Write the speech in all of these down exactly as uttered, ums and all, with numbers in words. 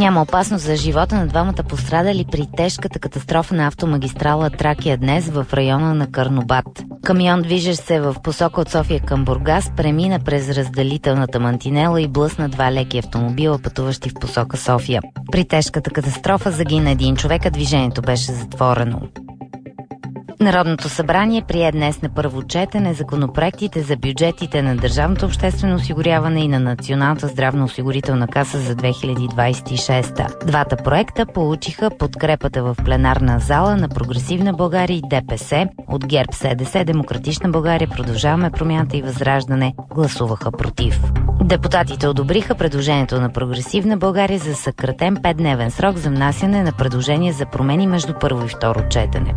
Няма опасност за живота на двамата пострадали при тежката катастрофа на автомагистрала Тракия днес в района на Карнобат. Камион, движещ се в посока от София към Бургас, премина през разделителната мантинела и блъсна два леки автомобила, пътуващи в посока София. При тежката катастрофа загина един човек, а движението беше затворено. Народното събрание прие днес на първо четене законопроектите за бюджетите на Държавното обществено осигуряване и на Националната здравноосигурителна каса за две хиляди двадесет и шеста. Двата проекта получиха подкрепата в пленарна зала на Прогресивна България и ДПС. От ГЕРБ, СДС, Демократична България, Продължаваме промяната и Възраждане гласуваха против. Депутатите одобриха предложението на Прогресивна България за съкратен петдневен срок за внасяне на предложения за промени между първо и второ четене.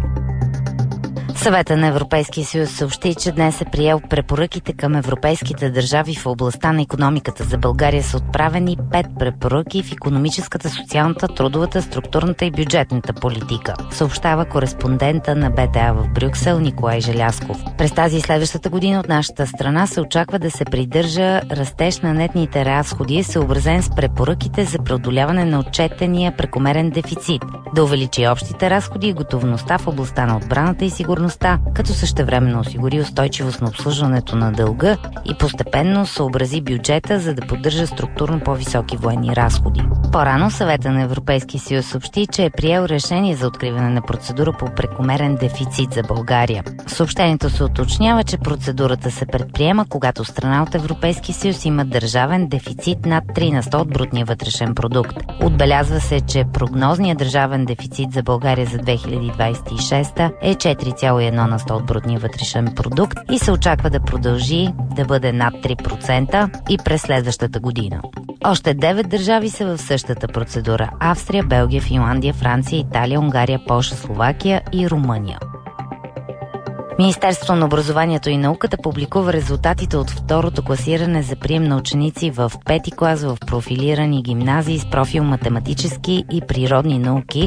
Съвета на Европейския съюз съобщи, че днес е приел препоръките към европейските държави в областта на икономиката. За България са отправени пет препоръки в икономическата, социалната, трудовата, структурната и бюджетната политика, съобщава кореспондента на БТА в Брюксел Николай Желязков. През тази и следващата година от нашата страна се очаква да се придържа растеж на нетните разходи, съобразен с препоръките за преодоляване на отчетения прекомерен дефицит, да увеличи общите разходи и готовността в областта на отбраната и сигурността, като същевременно осигури устойчивост на обслужването на дълга и постепенно съобрази бюджета, за да поддържа структурно по-високи военни разходи. По-рано Съвета на Европейския съюз съобщи, че е приел решение за откриване на процедура по прекомерен дефицит за България. В съобщението се уточнява, че процедурата се предприема, когато страна от Европейския съюз има държавен дефицит над три на сто от брутния вътрешен продукт. Отбелязва се, че прогнозният държавен дефицит за България за две хиляди двадесет и шеста е четири цяло и едно на сто от брутния вътрешен продукт и се очаква да продължи да бъде над три процента и през следващата година. Още девет държави са в същата процедура – Австрия, Белгия, Финландия, Франция, Италия, Унгария, Полша, Словакия и Румъния. Министерството на образованието и науката публикува резултатите от второто класиране за прием на ученици в пети клас в профилирани гимназии с профил математически и природни науки